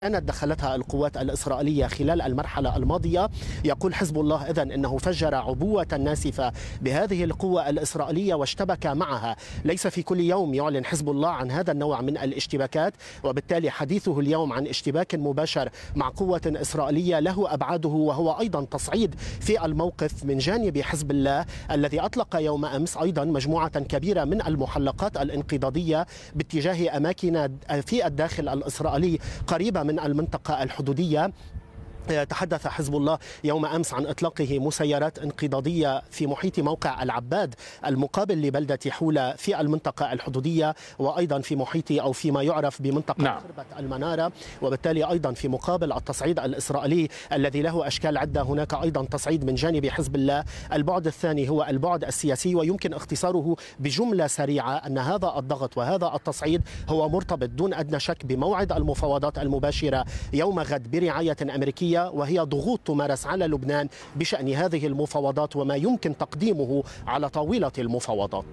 كانت دخلتها القوات الإسرائيلية خلال المرحلة الماضية. يقول حزب الله إذن أنه فجر عبوة ناسفة بهذه القوة الإسرائيلية واشتبك معها. ليس في كل يوم يعلن حزب الله عن هذا النوع من الاشتباكات، وبالتالي حديثه اليوم عن اشتباك مباشر مع قوة إسرائيلية له أبعاده، وهو أيضا تصعيد في الموقف من جانب حزب الله الذي أطلق يوم أمس أيضا مجموعة كبيرة من المحلقات الانقضاضية باتجاه أماكن في الداخل الإسرائيلي قريبة من المنطقة الحدودية. تحدث حزب الله يوم أمس عن إطلاقه مسيرات انقضاضية في محيط موقع العباد المقابل لبلدة حولة في المنطقة الحدودية، وأيضا في محيط أو فيما يعرف بمنطقة خربة المنارة، وبالتالي أيضا في مقابل التصعيد الإسرائيلي الذي له أشكال عدة هناك أيضا تصعيد من جانب حزب الله. البعد الثاني هو البعد السياسي، ويمكن اختصاره بجملة سريعة أن هذا الضغط وهذا التصعيد هو مرتبط دون أدنى شك بموعد المفاوضات المباشرة يوم غد برعاية أمريكية، وهي ضغوط تمارس على لبنان بشأن هذه المفاوضات وما يمكن تقديمه على طاولة المفاوضات.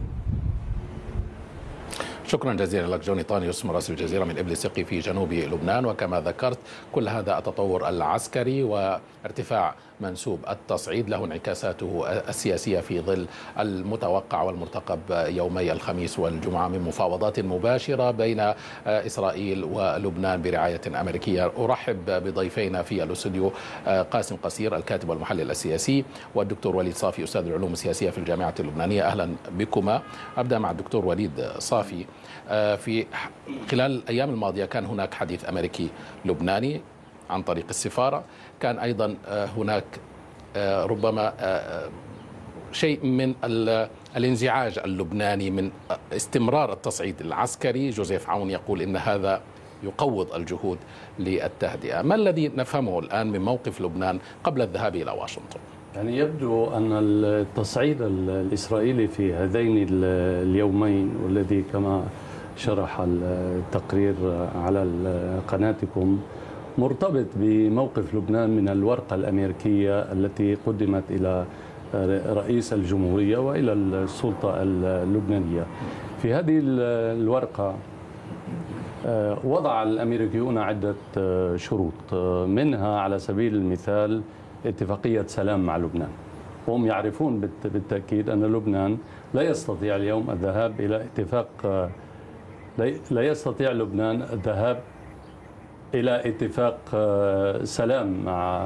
شكرا جزيلا لك جوني طانيوس مراسل الجزيرة من إبليسقي في جنوب لبنان. وكما ذكرت كل هذا التطور العسكري وارتفاع منسوب التصعيد له انعكاساته السياسية في ظل المتوقع والمرتقب يومي الخميس والجمعة من مفاوضات مباشرة بين إسرائيل ولبنان برعاية أمريكية. أرحب بضيفينا في الاستوديو قاسم قصير الكاتب والمحلل السياسي، والدكتور وليد صافي أستاذ العلوم السياسية في الجامعة اللبنانية. أهلا بكما. أبدأ مع الدكتور وليد صافي. في خلال الأيام الماضية كان هناك حديث أمريكي لبناني عن طريق السفارة، كان أيضا هناك ربما شيء من الانزعاج اللبناني من استمرار التصعيد العسكري. جوزيف عون يقول إن هذا يقوض الجهود للتهدئة. ما الذي نفهمه الآن من موقف لبنان قبل الذهاب إلى واشنطن؟ يعني يبدو أن التصعيد الإسرائيلي في هذين اليومين، والذي كما شرح التقرير على قناتكم مرتبط بموقف لبنان من الورقة الأمريكية التي قدمت إلى رئيس الجمهورية وإلى السلطة اللبنانية. في هذه الورقة وضع الأمريكيون عدة شروط، منها على سبيل المثال اتفاقية سلام مع لبنان. وهم يعرفون بالتأكيد أن لبنان لا يستطيع اليوم الذهاب إلى اتفاق، لا يستطيع لبنان الذهاب إلى اتفاق سلام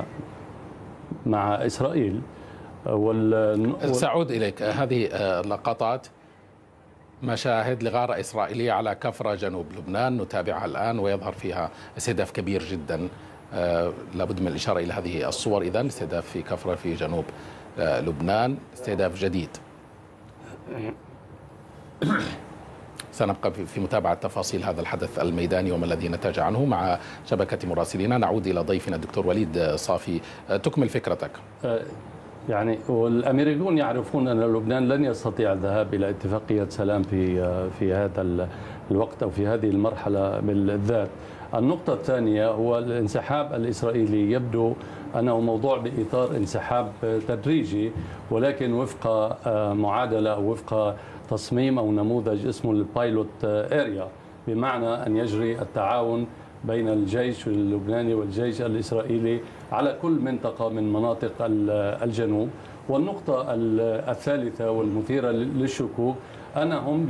مع إسرائيل. سأعود إليك. هذه لقطات مشاهد لغارة إسرائيلية على كفر جنوب لبنان نتابعها الآن، ويظهر فيها استهداف كبير جدا. لابد من الإشارة إلى هذه الصور. إذن استهداف في كفر في جنوب لبنان، استهداف جديد. سنبقى في متابعة تفاصيل هذا الحدث الميداني وما الذي نتج عنه مع شبكة مراسلين. نعود إلى ضيفنا الدكتور وليد صافي، تكمل فكرتك. يعني والأمريكيون يعرفون أن لبنان لن يستطيع الذهاب إلى اتفاقية سلام في هذا الوقت أو في هذه المرحلة بالذات. النقطة الثانية هو الانسحاب الإسرائيلي. يبدو أنه موضوع بإطار انسحاب تدريجي، ولكن وفق معادلة أو وفق تصميم أو نموذج اسمه البايلوت اريا، بمعنى أن يجري التعاون بين الجيش اللبناني والجيش الإسرائيلي على كل منطقة من مناطق الجنوب. والنقطة الثالثة والمثيرة للشكوك أنهم